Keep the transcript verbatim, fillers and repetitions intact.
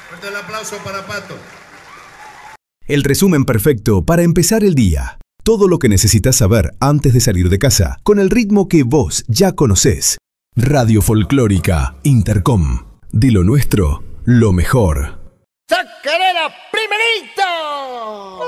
Fuerte el aplauso para Pato. El resumen perfecto para empezar el día. Todo lo que necesitas saber antes de salir de casa, con el ritmo que vos ya conocés. Radio Folclórica Intercom. De lo nuestro, lo mejor. ¡Chacarera primerito!